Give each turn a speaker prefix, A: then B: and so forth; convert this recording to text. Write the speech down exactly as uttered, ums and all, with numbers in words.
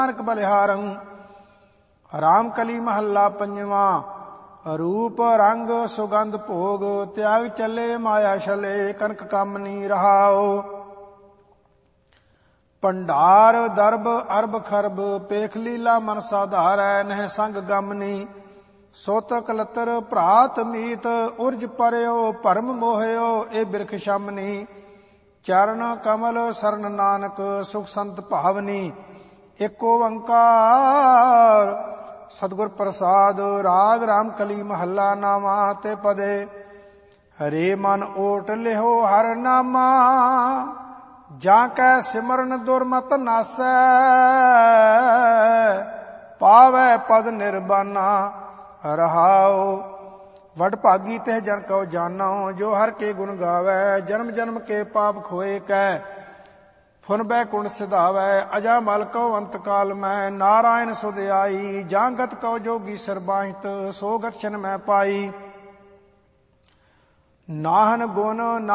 A: ਨਾਨਕ ਬਲਿਹਾਰੰ। ਰਾਮ ਕਲੀ ਮਹੱਲਾ ਪੰਜਵਾਂ। ਰੂਪ ਰੰਗ ਸੁਗੰਧ ਭੋਗ ਤਿਆਗ ਚੱਲੇ ਮਾਇਆ ਛਲੇ ਕਨਕ ਕਾਮਨੀ ਰਹਾਓ। ਭੰਡਾਰ ਦਰਬ ਅਰਬ ਖਰਬ ਪੇਖ ਲੀਲਾ ਮਨ ਸਾਧਾਰੈ ਨਹਿ ਸੰਗ ਗਮਨੀ। ਸੋਤ ਕਲਤਰ ਭਰਾਤ ਮੀਤ ਉਰਜ ਪਰਿਓ ਭਰਮ ਮੋਹਿਓ ਇਹ ਬਿਰਖ ਸ਼ਮਨੀ। ਚਰਨ ਕਮਲ ਸਰਨ ਨਾਨਕ ਸੁਖ ਸੰਤ ਭਾਵਨੀ। ਏਕ ਓੰਕਾਰ ਸਤਿਗੁਰ ਪ੍ਰਸਾਦ। ਰਾਗ ਰਾਮ ਕਲੀ ਮਹੱਲਾ ਨਾਵਾਂ ਤੇ ਪਦੇ। ਹਰੇ ਮਨ ਓਟ ਲਿਹੋ ਹਰ ਨਾਮਾ ਜਾਂ ਕੈ ਸਿਮਰਨ ਦੁਰਮਤ ਨਾਸੈ। ਪਾਵੈ ਪਦ ਨਿਰਬਾਨਾ ਰਹਾਉ। ਵਡ ਭਾਗੀ ਤੇ ਜਨ ਕਉ ਜਾਨੋ ਜੋ ਹਰ ਕੇ ਗੁਣ ਗਾਵੈ। ਜਨਮ ਜਨਮ ਕੇ ਪਾਪ ਖੋਏ ਕੈ ਫੁਨ ਬੈਕੁੰਠ ਸਿਧਾਵੈ। ਅਜਾ ਮਲ ਕਉ ਅੰਤ ਕਾਲ ਮੈਂ ਨਾਰਾਇਣ ਸੁਧ ਆਈ। ਜਾਂ ਗਤ ਕਉ ਜੋਗੀ ਸਰਬਾਹਿਤ ਸੋ ਗਤ ਛਨ ਮੈਂ ਪਾਈ। ਨਾਹਨ ਗੁਣ